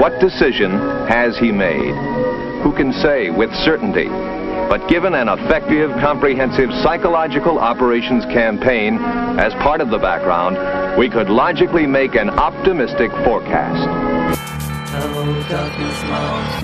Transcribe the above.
What decision has he made? Who can say with certainty? But given an effective, comprehensive psychological operations campaign as part of the background, we could logically make an optimistic forecast. Oh, darkness,